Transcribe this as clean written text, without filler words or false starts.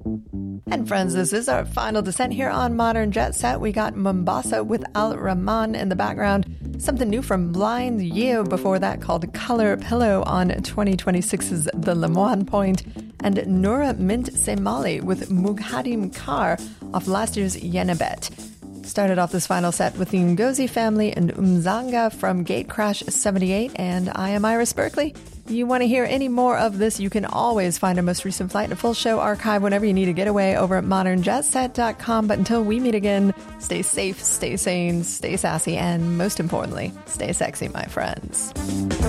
And friends, this is our final descent here on Modern Jet Set. We got Mombasa with Al Rahman in the background. Something new from Blind Yeo before that called Color Pillow on 2026's The Lemoine Point. And Noura Mint Semali with Mughaddim Kar off last year's Yenebet. Started off this final set with the Ngozi family and Umzanga from Gatecrash 78, and I am Iris Berkeley. You want to hear any more of this, you can always find our most recent flight and a full show archive whenever you need to get away over at modernjetset.com. But until we meet again, stay safe, stay sane, stay sassy, and most importantly, stay sexy, my friends.